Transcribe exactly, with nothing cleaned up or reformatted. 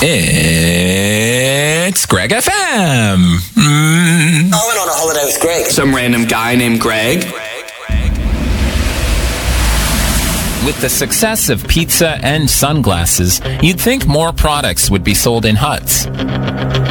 It's Greg F M. Mm. I went on a holiday with Greg. Some random guy named Greg. With the success of pizza and sunglasses, you'd think more products would be sold in huts.